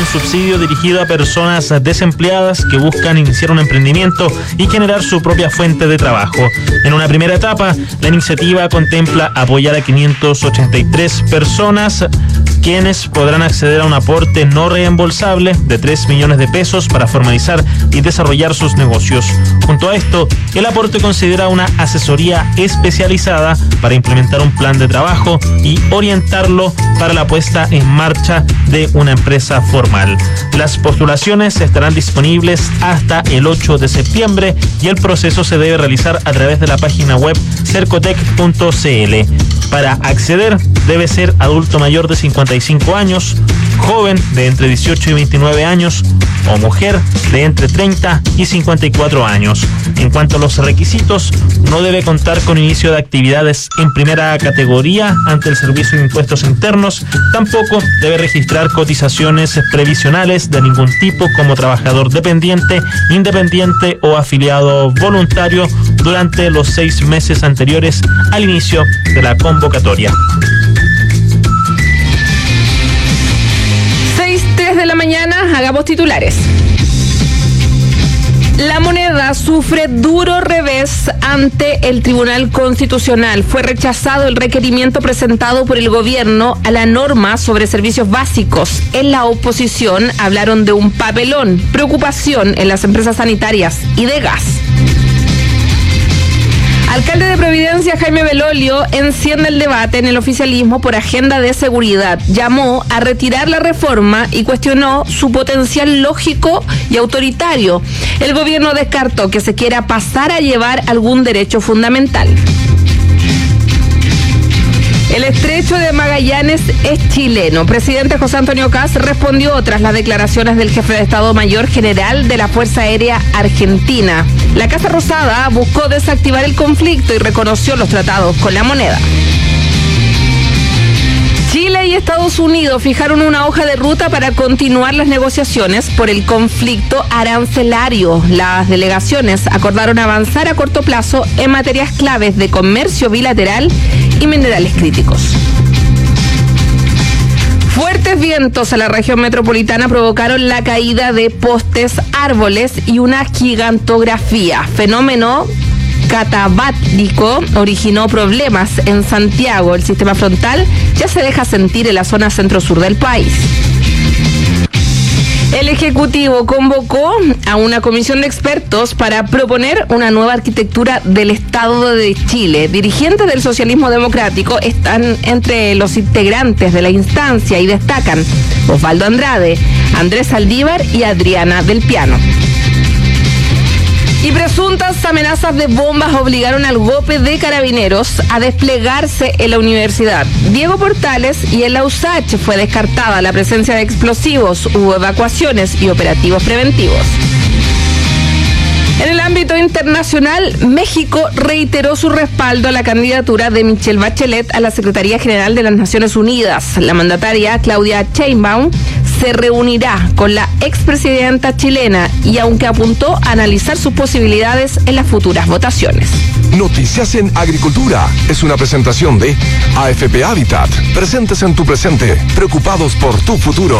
subsidio dirigido a personas desempleadas que buscan iniciar un emprendimiento y generar su propia fuente de trabajo. En una primera etapa, la iniciativa contempla apoyar a 583 personas, quienes podrán acceder a un aporte no reembolsable de 3 millones de pesos para formalizar y desarrollar sus negocios. Junto a esto, el aporte considera una asesoría especializada para implementar un plan de trabajo y orientarlo para la puesta en marcha de una empresa formal. Las postulaciones estarán disponibles hasta el 8 de septiembre y el proceso se debe realizar a través de la página web cercotec.cl. Para acceder, debe ser adulto mayor de 55 años, joven de entre 18 y 29 años o mujer de entre 30 y 54 años. En cuanto a los requisitos, no debe contar con inicio de actividades en primera categoría ante el Servicio de Impuestos Internos, tampoco debe registrar cotizaciones previsionales de ningún tipo como trabajador dependiente, independiente o afiliado voluntario durante los 6 meses anteriores al inicio de la convocatoria. 6:03 de la mañana, hagamos titulares. La Moneda sufre duro revés ante el Tribunal Constitucional. Fue rechazado el requerimiento presentado por el gobierno a la norma sobre servicios básicos. En la oposición hablaron de un papelón, preocupación en las empresas sanitarias y de gas. Alcalde de Providencia, Jaime Belolio, enciende el debate en el oficialismo por agenda de seguridad. Llamó a retirar la reforma y cuestionó su potencial lógico y autoritario. El gobierno descartó que se quiera pasar a llevar algún derecho fundamental. El estrecho de Magallanes es chileno. Presidente José Antonio Kast respondió tras las declaraciones del jefe de Estado Mayor General de la Fuerza Aérea Argentina. La Casa Rosada buscó desactivar el conflicto y reconoció los tratados con la Moneda. Chile y Estados Unidos fijaron una hoja de ruta para continuar las negociaciones por el conflicto arancelario. Las delegaciones acordaron avanzar a corto plazo en materias claves de comercio bilateral y minerales críticos. Fuertes vientos a la región metropolitana provocaron la caída de postes, árboles y una gigantografía. Fenómeno catabático originó problemas en Santiago. El sistema frontal ya se deja sentir en la zona centro-sur del país. El Ejecutivo convocó a una comisión de expertos para proponer una nueva arquitectura del Estado de Chile. Dirigentes del socialismo democrático están entre los integrantes de la instancia y destacan Osvaldo Andrade, Andrés Saldívar y Adriana del Piano. Y presuntas amenazas de bombas obligaron al GOPE de Carabineros a desplegarse en la universidad Diego Portales y en la USACH fue descartada la presencia de explosivos, hubo evacuaciones y operativos preventivos. En el ámbito internacional, México reiteró su respaldo a la candidatura de Michelle Bachelet a la Secretaría General de las Naciones Unidas. La mandataria Claudia Sheinbaum se reunirá con la expresidenta chilena y aunque apuntó a analizar sus posibilidades en las futuras votaciones. Noticias en Agricultura es una presentación de AFP Habitat. Presentes en tu presente, preocupados por tu futuro.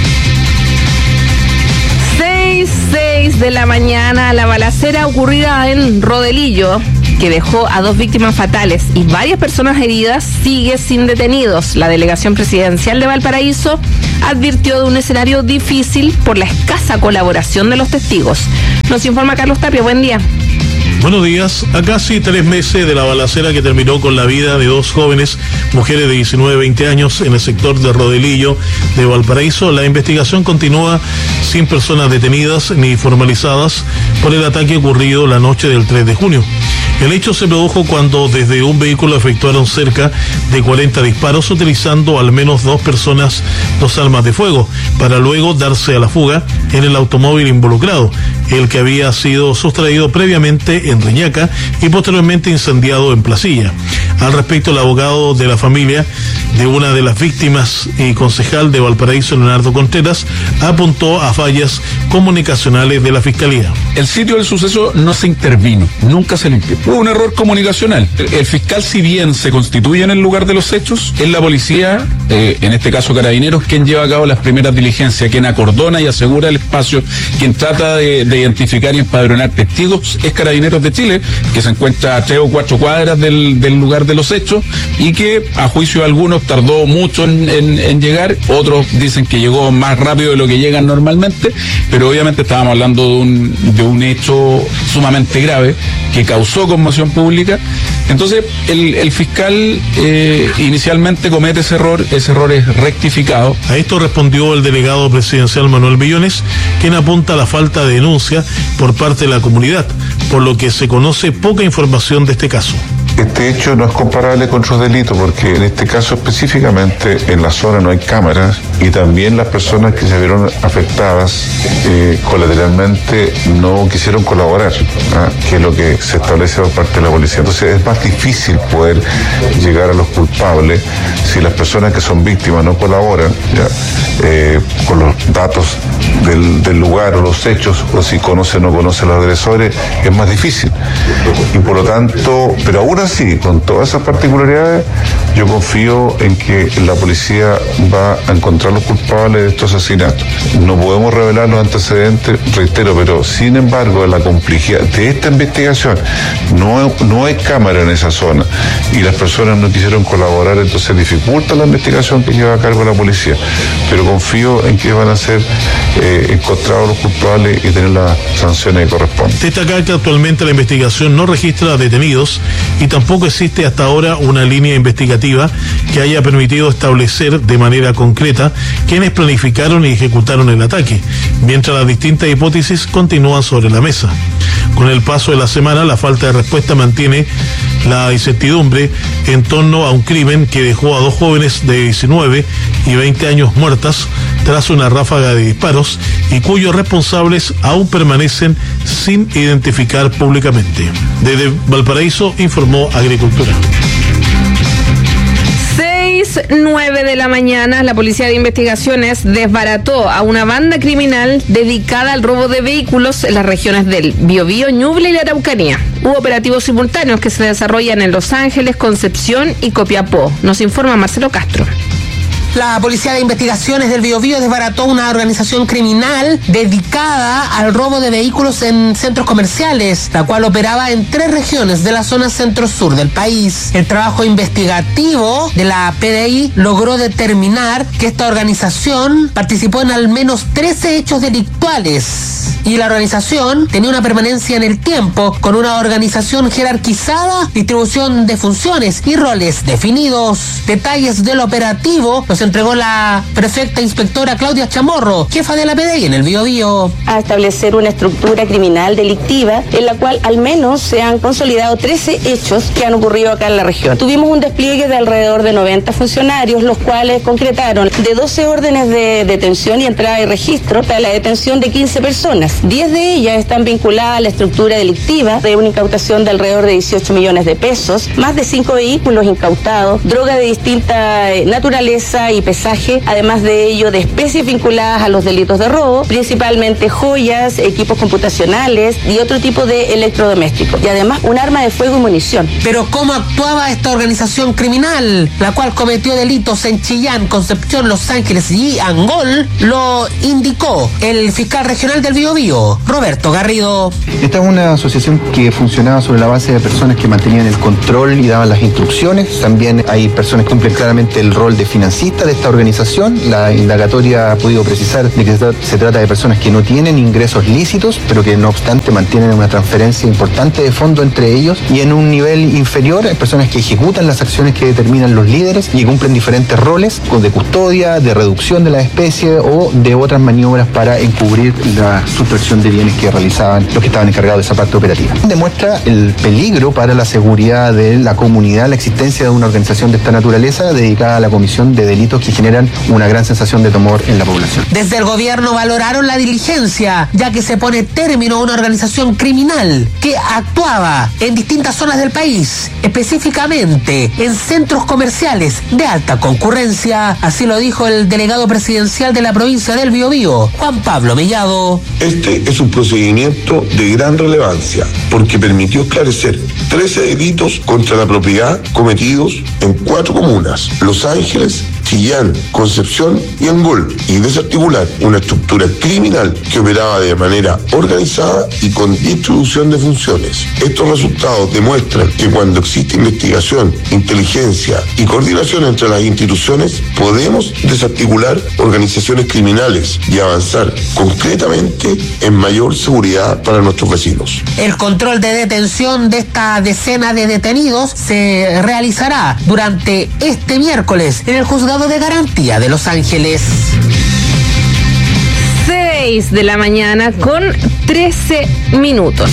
6:06 de la mañana, la balacera ocurrida en Rodelillo, que dejó a 2 víctimas fatales y varias personas heridas, sigue sin detenidos. La delegación presidencial de Valparaíso advirtió de un escenario difícil por la escasa colaboración de los testigos. Nos informa Carlos Tapia, buen día. Buenos días. A casi 3 meses de la balacera que terminó con la vida de 2 jóvenes, mujeres de 19 y 20 años, en el sector de Rodelillo de Valparaíso, la investigación continúa sin personas detenidas ni formalizadas por el ataque ocurrido la noche del 3 de junio. El hecho se produjo cuando desde un vehículo efectuaron cerca de 40 disparos utilizando al menos 2 personas, 2 armas de fuego, para luego darse a la fuga en el automóvil involucrado, el que había sido sustraído previamente en Reñaca y posteriormente incendiado en Placilla. Al respecto, el abogado de la familia de una de las víctimas y concejal de Valparaíso, Leonardo Contreras, apuntó a fallas comunicacionales de la Fiscalía. El sitio del suceso no se intervino, nunca se limpió. Hubo un error comunicacional. El fiscal, si bien se constituye en el lugar de los hechos, es la policía, en este caso Carabineros, quien lleva a cabo las primeras diligencias, quien acordona y asegura el espacio, quien trata de identificar y empadronar testigos, es Carabineros de Chile, que se encuentra a 3 o 4 cuadras del lugar de los hechos y que, a juicio de algunos, tardó mucho en llegar, otros dicen que llegó más rápido de lo que llegan normalmente, pero obviamente estábamos hablando de un hecho sumamente grave que causó conmoción pública. Entonces el fiscal inicialmente comete ese error es rectificado. A esto respondió el delegado presidencial Manuel Millones, quien apunta a la falta de denuncia por parte de la comunidad, por lo que se conoce poca información de este caso. Este hecho no es comparable con otros delitos porque en este caso específicamente en la zona no hay cámaras y también las personas que se vieron afectadas colateralmente no quisieron colaborar, que es lo que se establece por parte de la policía. Entonces es más difícil poder llegar a los culpables si las personas que son víctimas no colaboran con los datos del lugar o los hechos, o si conocen o no conocen a los agresores, es más difícil. Y por lo tanto, pero aún así, con todas esas particularidades, yo confío en que la policía va a encontrar los culpables de estos asesinatos. No podemos revelar los antecedentes, reitero, pero sin embargo, la complejidad de esta investigación, no hay cámara en esa zona y las personas no quisieron colaborar, entonces dificulta la investigación que lleva a cargo la policía. Pero confío en que van a ser encontrados los culpables y tener las sanciones que corresponden. Destacar que actualmente la investigación no registra detenidos y tampoco existe hasta ahora una línea investigativa que haya permitido establecer de manera concreta quiénes planificaron y ejecutaron el ataque, mientras las distintas hipótesis continúan sobre la mesa. Con el paso de la semana, la falta de respuesta mantiene la incertidumbre en torno a un crimen que dejó a 2 jóvenes de 19 y 20 años muertas tras una ráfaga de disparos y cuyos responsables aún permanecen sin identificar públicamente. Desde Valparaíso informó Agricultura. 6:09 de la mañana, la Policía de Investigaciones desbarató a una banda criminal dedicada al robo de vehículos en las regiones del Biobío, Ñuble y la Araucanía. Hubo operativos simultáneos que se desarrollan en Los Ángeles, Concepción y Copiapó. Nos informa Marcelo Castro. La Policía de Investigaciones del Biobío desbarató una organización criminal dedicada al robo de vehículos en centros comerciales, la cual operaba en 3 regiones de la zona centro-sur del país. El trabajo investigativo de la PDI logró determinar que esta organización participó en al menos 13 hechos delictuales y la organización tenía una permanencia en el tiempo con una organización jerarquizada, distribución de funciones y roles definidos. Detalles del operativo los entregó la prefecta inspectora Claudia Chamorro, jefa de la PDI en el Biobío. A establecer una estructura criminal delictiva en la cual al menos se han consolidado 13 hechos que han ocurrido acá en la región. Tuvimos un despliegue de alrededor de 90 funcionarios, los cuales concretaron de 12 órdenes de detención y entrada y registro para la detención de 15 personas. 10 de ellas están vinculadas a la estructura delictiva de una incautación de alrededor de 18 millones de pesos, más de 5 vehículos incautados, droga de distinta naturaleza y pesaje, además de ello de especies vinculadas a los delitos de robo, principalmente joyas, equipos computacionales y otro tipo de electrodomésticos, y además un arma de fuego y munición. Pero ¿cómo actuaba esta organización criminal, la cual cometió delitos en Chillán, Concepción, Los Ángeles y Angol? Lo indicó el fiscal regional del Biobío, Roberto Garrido. Esta es una asociación que funcionaba sobre la base de personas que mantenían el control y daban las instrucciones. También hay personas que cumplen claramente el rol de financista de esta organización. La indagatoria ha podido precisar de que se trata de personas que no tienen ingresos lícitos, pero que no obstante mantienen una transferencia importante de fondo entre ellos, y en un nivel inferior hay personas que ejecutan las acciones que determinan los líderes y cumplen diferentes roles de custodia, de reducción de la especie o de otras maniobras para encubrir la sustracción de bienes que realizaban los que estaban encargados de esa parte operativa. Demuestra el peligro para la seguridad de la comunidad la existencia de una organización de esta naturaleza dedicada a la comisión de delitos delitos que generan una gran sensación de temor en la población. Desde el gobierno valoraron la diligencia, ya que se pone término a una organización criminal que actuaba en distintas zonas del país, específicamente en centros comerciales de alta concurrencia. Así lo dijo el delegado presidencial de la provincia del Biobío, Juan Pablo Mellado. Este es un procedimiento de gran relevancia porque permitió esclarecer 13 delitos contra la propiedad cometidos en 4 comunas: Los Ángeles, Chillán, Concepción y Angol, y desarticular una estructura criminal que operaba de manera organizada y con distribución de funciones. Estos resultados demuestran que cuando existe investigación, inteligencia y coordinación entre las instituciones, podemos desarticular organizaciones criminales y avanzar concretamente en mayor seguridad para nuestros vecinos. El control de detención de esta decena de detenidos se realizará durante este miércoles en el Juzgado de Garantía de Los Ángeles. 6 de la mañana con 13 minutos.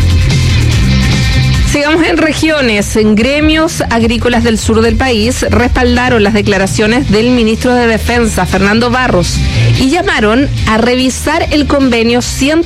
Sigamos en regiones. En gremios agrícolas del sur del país respaldaron las declaraciones del ministro de Defensa, Fernando Barros, y llamaron a revisar el convenio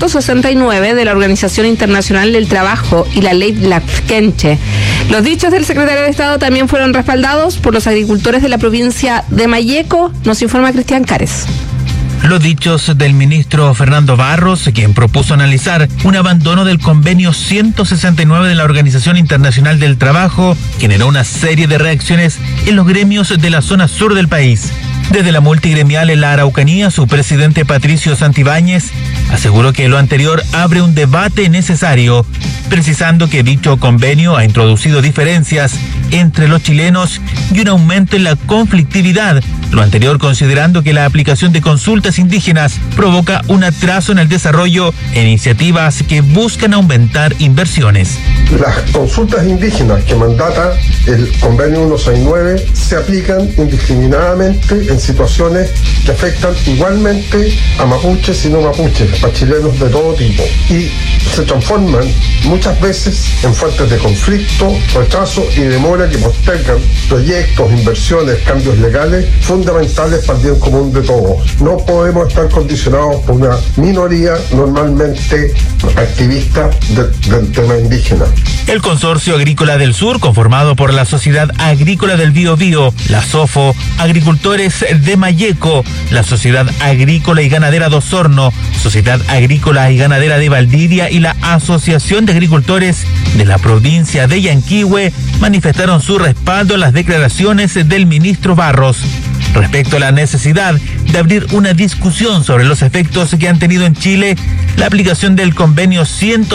169 de la Organización Internacional del Trabajo y la ley Lafkenche. Los dichos del secretario de Estado también fueron respaldados por los agricultores de la provincia de Malleco, nos informa Cristian Cares. Los dichos del ministro Fernando Barros, quien propuso analizar un abandono del convenio 169 de la Organización Internacional del Trabajo, generó una serie de reacciones en los gremios de la zona sur del país. Desde la multigremial en la Araucanía, su presidente Patricio Santibáñez aseguró que lo anterior abre un debate necesario, precisando que dicho convenio ha introducido diferencias entre los chilenos y un aumento en la conflictividad, lo anterior considerando que la aplicación de consultas indígenas provoca un atraso en el desarrollo e iniciativas que buscan aumentar inversiones. Las consultas indígenas que mandata el convenio 169 se aplican indiscriminadamente en situaciones que afectan igualmente a mapuches y no mapuches, a chilenos de todo tipo, y se transforman muchas veces en fuentes de conflicto, retraso y demora que postergan proyectos, inversiones, cambios legales fundamentales para el bien común de todos. No podemos estar condicionados por una minoría normalmente activista del tema indígena. El Consorcio Agrícola del Sur, conformado por la Sociedad Agrícola del Biobío, la SOFO, Agricultores de Malleco, la Sociedad Agrícola y Ganadera de Osorno, Sociedad Agrícola y Ganadera de Valdivia y la Asociación de Agricultores de la provincia de Yanquihue manifestaron su respaldo a las declaraciones del ministro Barros respecto a la necesidad de abrir una discusión sobre los efectos que han tenido en Chile la aplicación del convenio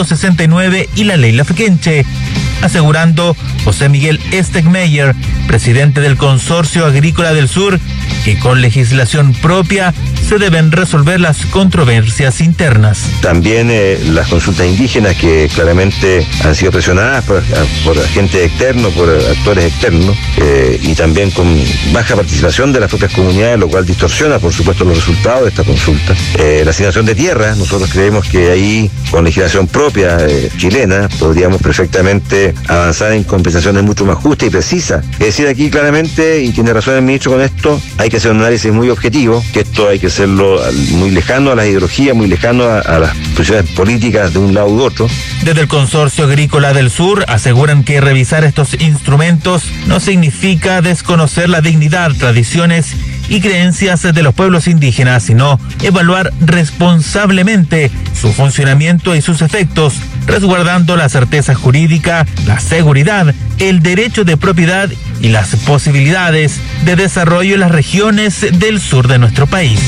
169 y la ley Lafkenche, asegurando José Miguel Stegmeyer, presidente del Consorcio Agrícola del Sur, que con legislación propia se deben resolver las controversias internas. También las consultas indígenas que claramente han sido presionadas por agentes externos, por actores externos, y también con baja participación de las propias comunidades, lo cual distorsiona, por supuesto, los resultados de esta consulta. La asignación de tierra, nosotros creemos que ahí, con legislación propia chilena, podríamos perfectamente avanzar en compensaciones mucho más justas y precisas. Es decir, aquí claramente, y tiene razón el ministro con esto, hay que hacer un análisis muy objetivo, que esto hay que hacerlo muy lejano a la ideología, muy lejano a las posiciones políticas de un lado u otro. Desde el Consorcio Agrícola del Sur aseguran que revisar estos instrumentos no significa desconocer la dignidad, tradiciones y creencias de los pueblos indígenas, sino evaluar responsablemente su funcionamiento y sus efectos, resguardando la certeza jurídica, la seguridad, el derecho de propiedad y las posibilidades de desarrollo en las regiones del sur de nuestro país.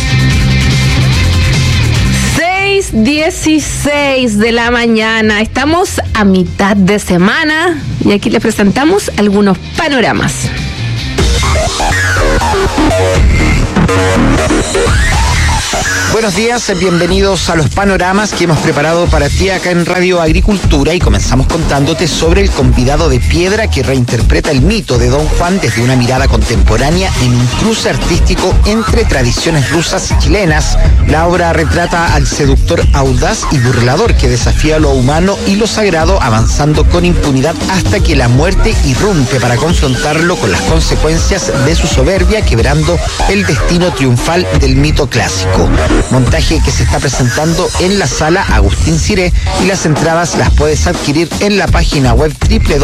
6:16 de la mañana. Estamos a mitad de semana y aquí les presentamos algunos panoramas. Bueno, Buenos días, bienvenidos a los panoramas que hemos preparado para ti acá en Radio Agricultura y comenzamos contándote sobre el convidado de piedra que reinterpreta el mito de Don Juan desde una mirada contemporánea en un cruce artístico entre tradiciones rusas y chilenas. La obra retrata al seductor audaz y burlador que desafía lo humano y lo sagrado, avanzando con impunidad hasta que la muerte irrumpe para confrontarlo con las consecuencias de su soberbia, quebrando el destino triunfal del mito clásico. Montaje que se está presentando en la sala Agustín Ciré y las entradas las puedes adquirir en la página web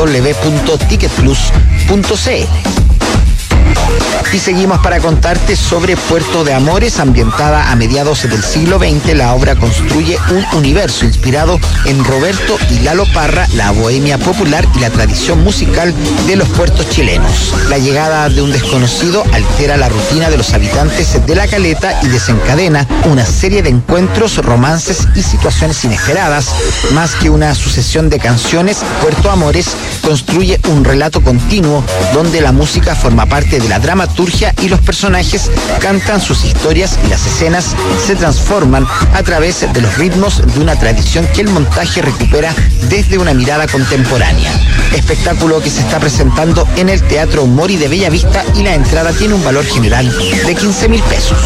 www.ticketplus.cl. Y seguimos para contarte sobre Puerto de Amores, ambientada a mediados del siglo XX. La obra construye un universo inspirado en Roberto y Lalo Parra, la bohemia popular y la tradición musical de los puertos chilenos. La llegada de un desconocido altera la rutina de los habitantes de la caleta y desencadena una serie de encuentros, romances y situaciones inesperadas. Más que una sucesión de canciones, Puerto Amores construye un relato continuo donde la música forma parte de la dramaturgia y los personajes cantan sus historias y las escenas se transforman a través de los ritmos de una tradición que el montaje recupera desde una mirada contemporánea. Espectáculo que se está presentando en el Teatro Mori de Bellavista y la entrada tiene un valor general de 15.000 pesos.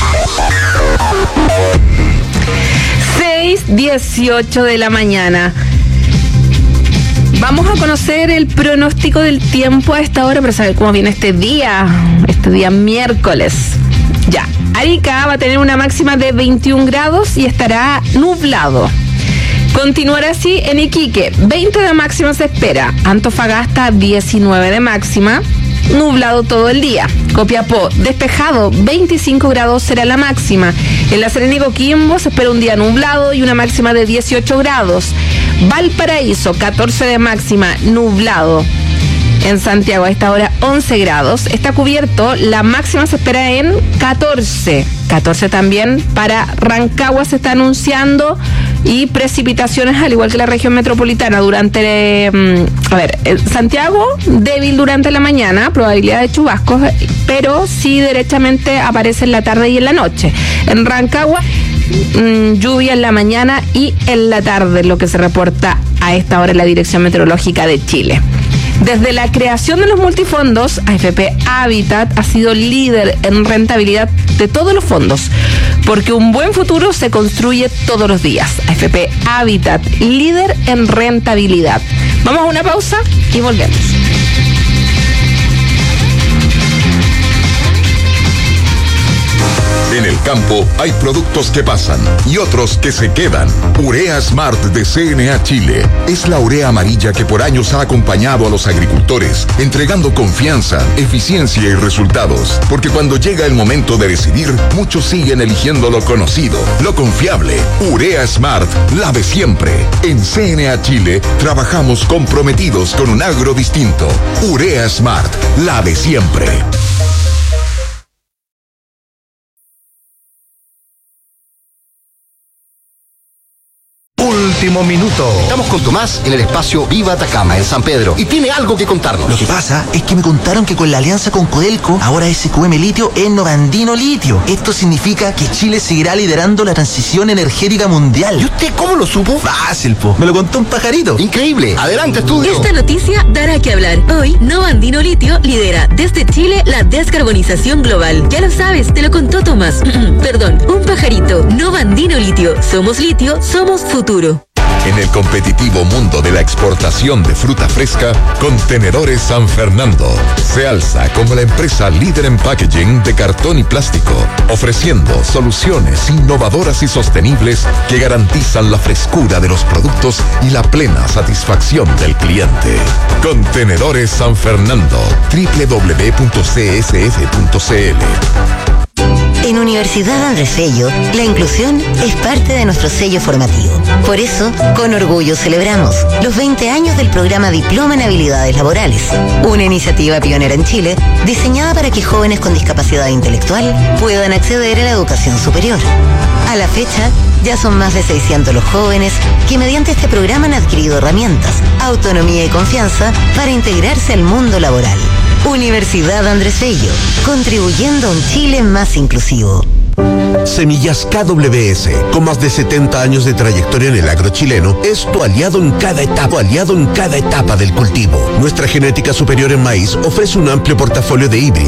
6:18 de la mañana. Vamos a conocer el pronóstico del tiempo a esta hora para saber cómo viene este día miércoles. Ya, Arica va a tener una máxima de 21 grados y estará nublado. Continuará así en Iquique, 20 de máxima se espera. Antofagasta, 19 de máxima. Nublado todo el día. Copiapó, despejado, 25 grados será la máxima. En La Serena y Coquimbo se espera un día nublado y una máxima de 18 grados. Valparaíso, 14 de máxima, nublado. En Santiago a esta hora 11 grados. Está cubierto, la máxima se espera en 14. 14 también para Rancagua se está anunciando y precipitaciones al igual que la región metropolitana durante, Santiago débil durante la mañana, probabilidad de chubascos, pero sí derechamente aparece en la tarde y en la noche. En Rancagua lluvia en la mañana y en la tarde, lo que se reporta a esta hora en la Dirección Meteorológica de Chile. Desde la creación de los multifondos, AFP Habitat ha sido líder en rentabilidad de todos los fondos, porque un buen futuro se construye todos los días. AFP Habitat, líder en rentabilidad. Vamos a una pausa y volvemos. En el campo hay productos que pasan y otros que se quedan. Urea Smart de CNA Chile es la urea amarilla que por años ha acompañado a los agricultores, entregando confianza, eficiencia y resultados. Porque cuando llega el momento de decidir, muchos siguen eligiendo lo conocido, lo confiable. Urea Smart, la de siempre. En CNA Chile trabajamos comprometidos con un agro distinto. Urea Smart, la de siempre. Último minuto. Estamos con Tomás en el espacio Viva Atacama, en San Pedro, y tiene algo que contarnos. Lo que pasa es que me contaron que con la alianza con Codelco, ahora SQM Litio es Novandino Litio. Esto significa que Chile seguirá liderando la transición energética mundial. ¿Y usted cómo lo supo? Fácil, po. Me lo contó un pajarito. Increíble. Adelante, estudio. Esta noticia dará que hablar. Hoy, Novandino Litio lidera desde Chile la descarbonización global. Ya lo sabes, te lo contó Tomás. Perdón, un pajarito. Novandino Litio. Somos litio, somos futuro. En el competitivo mundo de la exportación de fruta fresca, Contenedores San Fernando se alza como la empresa líder en packaging de cartón y plástico, ofreciendo soluciones innovadoras y sostenibles que garantizan la frescura de los productos y la plena satisfacción del cliente. Contenedores San Fernando, www.csf.cl. En Universidad Andrés Bello, la inclusión es parte de nuestro sello formativo. Por eso, con orgullo celebramos los 20 años del programa Diploma en Habilidades Laborales, una iniciativa pionera en Chile diseñada para que jóvenes con discapacidad intelectual puedan acceder a la educación superior. A la fecha, ya son más de 600 los jóvenes que mediante este programa han adquirido herramientas, autonomía y confianza para integrarse al mundo laboral. Universidad Andrés Bello, contribuyendo a un Chile más inclusivo. Semillas KWS, con más de 70 años de trayectoria en el agro chileno, es tu aliado en cada etapa del cultivo. Nuestra genética superior en maíz ofrece un amplio portafolio de híbridos